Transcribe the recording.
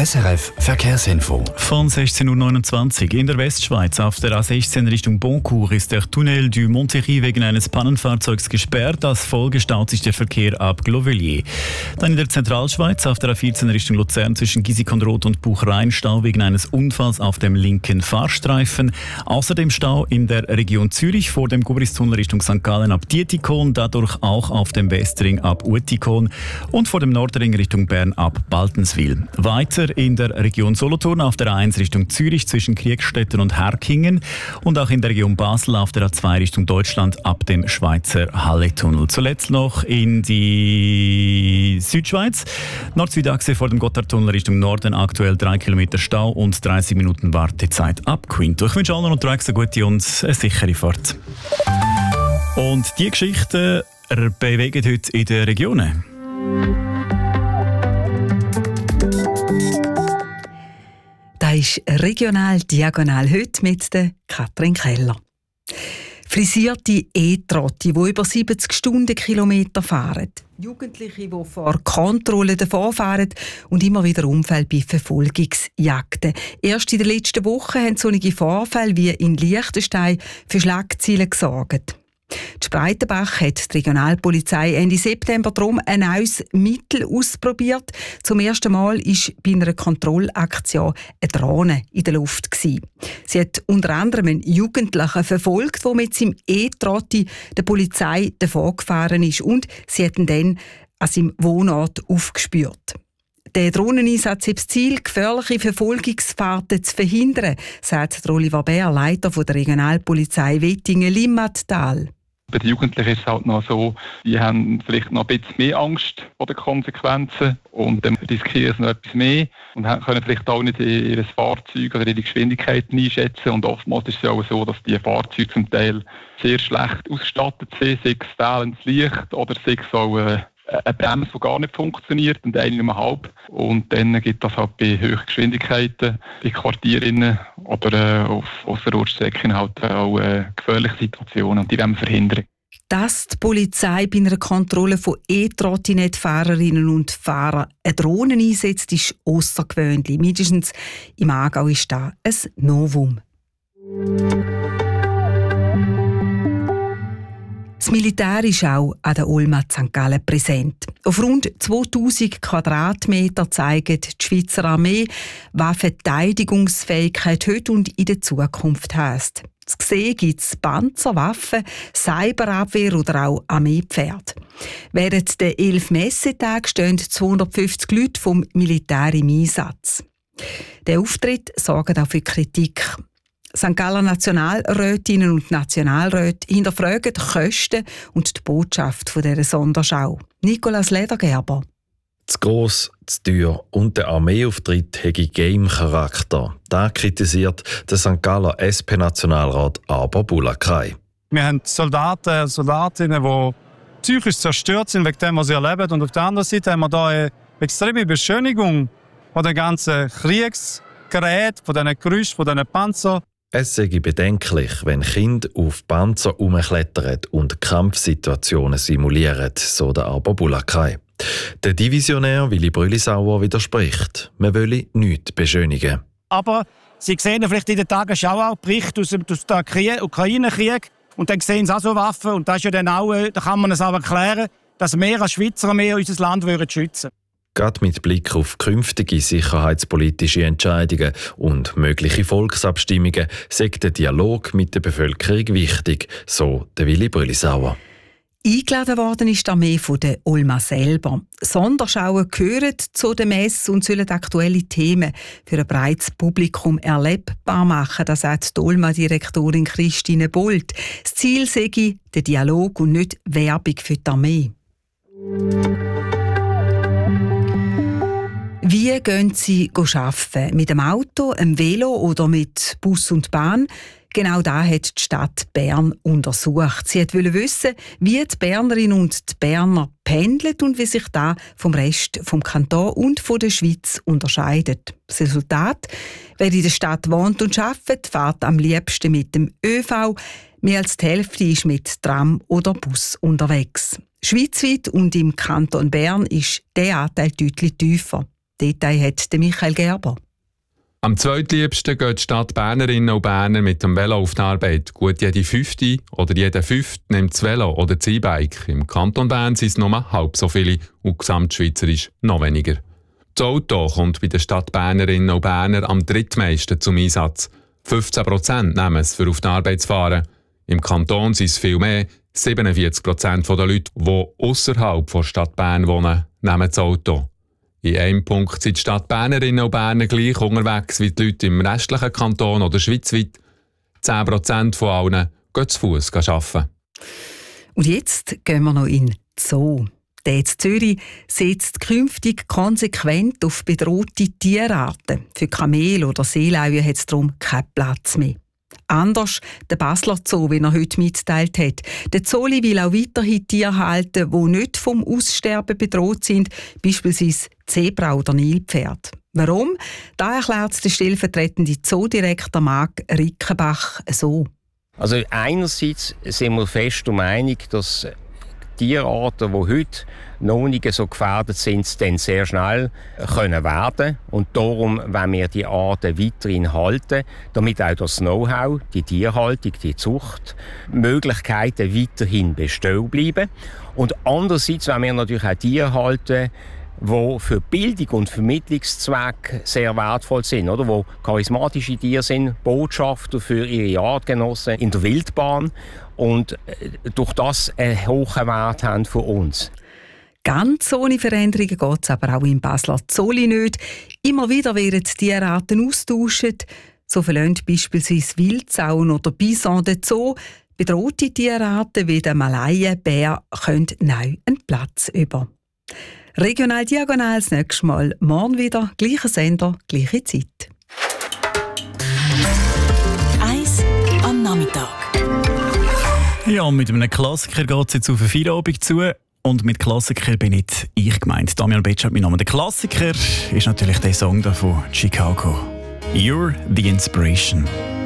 SRF Verkehrsinfo. Von 16.29 Uhr in der Westschweiz auf der A16 Richtung Boncourt ist der Tunnel du Montéry wegen eines Pannenfahrzeugs gesperrt. Als Folge staut sich der Verkehr ab Glovellier. Dann in der Zentralschweiz auf der A14 Richtung Luzern zwischen Gisikon-Roth und Buchrhein Stau wegen eines Unfalls auf dem linken Fahrstreifen. Außerdem Stau in der Region Zürich vor dem Gubristunnel Richtung St. Gallen ab Dietikon, dadurch auch auf dem Westring ab Uetikon und vor dem Nordring Richtung Bern ab Baltenswil. Weiter in der Region Solothurn auf der A1 Richtung Zürich zwischen Kriegstetten und Herkingen und auch in der Region Basel auf der A2 Richtung Deutschland ab dem Schweizer Halletunnel. Zuletzt noch in die Südschweiz. Nord-Süd-Achse vor dem Gotthardtunnel Richtung Norden aktuell 3 Kilometer Stau und 30 Minuten Wartezeit ab Quinto. Ich wünsche allen unterwegs eine gute und eine sichere Fahrt. Und die Geschichten bewegen heute in den Regionen. Das ist regional diagonal heute mit der Katrin Keller. Frisierte E-Trotti, die über 70 Stundenkilometer fahren. Jugendliche, die vor Kontrollen davonfahren und immer wieder Unfälle bei Verfolgungsjagden. Erst in den letzten Wochen haben solche Vorfälle wie in Liechtenstein für Schlagzeilen gesorgt. Die Spreitenbach hat die Regionalpolizei Ende September darum ein neues Mittel ausprobiert. Zum ersten Mal war bei einer Kontrollaktion eine Drohne in der Luft. Sie hat unter anderem einen Jugendlichen verfolgt, der mit seinem E-Trotti der Polizei davongefahren ist, und sie hat ihn dann an seinem Wohnort aufgespürt. Der Drohneneinsatz hat das Ziel, gefährliche Verfolgungsfahrten zu verhindern, sagt Oliver Bär, Leiter der Regionalpolizei Wettingen-Limmattal. Bei den Jugendlichen ist es halt noch so, die haben vielleicht noch ein bisschen mehr Angst vor den Konsequenzen und dann riskieren sie noch etwas mehr und können vielleicht auch nicht ihr Fahrzeug oder ihre Geschwindigkeiten einschätzen. Und oftmals ist es auch so, dass die Fahrzeuge zum Teil sehr schlecht ausgestattet sind, sei es fehlendes Licht oder sei es auch eine Bremse, die gar nicht funktioniert und eine nur halb. Und dann gibt es halt bei hohen Geschwindigkeiten, bei Quartieren oder auf Ausserortstrecken halt auch gefährliche Situationen, und die wollen wir verhindern. Dass die Polizei bei einer Kontrolle von E-Trottinett-Fahrerinnen und Fahrern eine Drohne einsetzt, ist aussergewöhnlich. Mindestens im Aargau ist das ein Novum. Das Militär ist auch an der Olma St. Gallen präsent. Auf rund 2000 Quadratmeter zeigt die Schweizer Armee, was Verteidigungsfähigkeit heute und in der Zukunft heisst. Zu sehen gibt es Panzer, Waffen, Cyberabwehr oder auch Armeepferde. Während der 11 Messetagen stehen 250 Leute vom Militär im Einsatz. Der Auftritt sorgt auch für Kritik. St. Galler Nationalrätinnen und Nationalräte hinterfragen die Kosten und die Botschaft dieser Sonderschau. Nicolas Ledergerber. Zu gross, zu teuer und der Armeeauftritt hätte Game-Charakter. Das kritisiert der St. Galler SP-Nationalrat Aber Bulakai. Wir haben Soldaten und Soldatinnen, die psychisch zerstört sind wegen dem, was sie erleben. Und auf der anderen Seite haben wir hier eine extreme Beschönigung von den ganzen Kriegsgeräten, von diesen Gerüsten, von diesen Panzern. Es sei bedenklich, wenn Kinder auf Panzer herumklettern und Kampfsituationen simulieren, so der Aber Bulakai. Der Divisionär Willi Brüllisauer widerspricht. Man wolle nichts beschönigen. Aber Sie sehen vielleicht in der Tagesschau auch Berichte aus dem Ukraine-Krieg und dann sehen Sie auch so Waffen. Und das ist ja dann auch, da kann man es auch erklären, dass wir als Schweizer mehr unser Land schützen würden. Gerade mit Blick auf künftige sicherheitspolitische Entscheidungen und mögliche Volksabstimmungen sei der Dialog mit der Bevölkerung wichtig, so der Willi Brüllisauer. Eingeladen worden ist die Armee von der Olma selber. Sonderschauen gehören zu der Messe und sollen aktuelle Themen für ein breites Publikum erlebbar machen, das sagt die Olma-Direktorin Christine Bolt. Das Ziel sei der Dialog und nicht Werbung für die Armee. Wie gehen Sie arbeiten? Mit dem Auto, einem Velo oder mit Bus und Bahn? Genau das hat die Stadt Bern untersucht. Sie wollte wissen, wie die Bernerinnen und die Berner pendeln und wie sich das vom Rest vom Kanton und von der Schweiz unterscheidet. Das Resultat: wer in der Stadt wohnt und arbeitet, fährt am liebsten mit dem ÖV. Mehr als die Hälfte ist mit Tram oder Bus unterwegs. Schweizweit und im Kanton Bern ist der Anteil deutlich tiefer. Detail hat Michael Gerber. Am zweitliebsten gehen die Stadt Bernerinnen und Berner mit dem Velo auf die Arbeit. Gut jede Fünfte oder jeder Fünfte nimmt das Velo oder das E-Bike. Im Kanton Bern sind es nur halb so viele und gesamtschweizerisch noch weniger. Das Auto kommt bei den Stadtbernerinnen und Berner am drittmeisten zum Einsatz. 15% nehmen es, für auf die Arbeit zu fahren. Im Kanton sind es viel mehr. 47% der Leute, die ausserhalb der Stadt Bern wohnen, nehmen das Auto. In einem Punkt sind die Stadtbernerinnen und Berner gleich unterwegs wie die Leute im restlichen Kanton oder schweizweit. 10% von allen gehen zu Fuss arbeiten. Und jetzt gehen wir noch in den Zoo. Der in Zürich setzt künftig konsequent auf bedrohte Tierarten. Für Kamele oder Seelauien hat es darum keinen Platz mehr. Anders der Basler Zoo, wie er heute mitgeteilt hat. Der Zooli will auch weiterhin Tiere halten, die nicht vom Aussterben bedroht sind, beispielsweise Zebra oder Nilpferd. Warum? Da erklärt der stellvertretende Zoodirektor Marc Rickenbach so. Also einerseits sind wir fest der Meinung, dass Tierarten, die heute noch nicht so gefährdet sind, dann sehr schnell können werden. Und darum wollen wir die Arten weiterhin halten, damit auch das Know-how, die Tierhaltung, die Zucht, Möglichkeiten weiterhin bestehen bleiben. Und andererseits wollen wir natürlich auch Tiere halten, die für Bildung und Vermittlungszwecke sehr wertvoll sind, oder? Wo charismatische Tiere sind, Botschafter für ihre Artgenossen in der Wildbahn und durch das einen hohen Wert haben für uns. Ganz ohne Veränderungen geht es aber auch im Basler Zooli nicht. Immer wieder werden die Tierarten austauscht. So verlassen beispielsweise Wildsauen oder Bison den Zoo. Bedrohte Tierarten wie der Malayenbär können neu einen Platz über. Regional Diagonal das nächste Mal. Morgen wieder, gleicher Sender, gleiche Zeit. 1 am Nachmittag. Ja, mit einem Klassiker geht es jetzt auf eine Feierabend zu. Und mit Klassiker bin nicht ich gemeint. Damian Betsch hat mein Name. Der Klassiker ist natürlich der Song da von Chicago. You're the Inspiration.